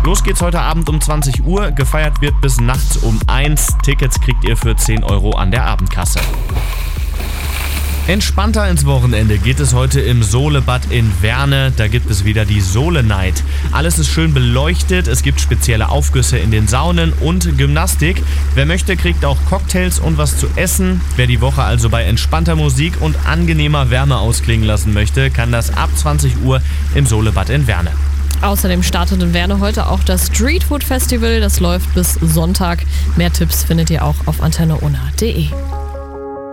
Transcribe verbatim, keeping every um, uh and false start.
Los geht's heute Abend um zwanzig Uhr. Gefeiert wird bis nachts um eins. Tickets kriegt ihr für zehn Euro an der Abendkasse. Entspannter ins Wochenende geht es heute im Solebad in Werne. Da gibt es wieder die Sole Night. Alles ist schön beleuchtet, es gibt spezielle Aufgüsse in den Saunen und Gymnastik. Wer möchte, kriegt auch Cocktails und was zu essen. Wer die Woche also bei entspannter Musik und angenehmer Wärme ausklingen lassen möchte, kann das ab zwanzig Uhr im Solebad in Werne. Außerdem startet in Werne heute auch das Street Food Festival. Das läuft bis Sonntag. Mehr Tipps findet ihr auch auf antenne ona punkt de.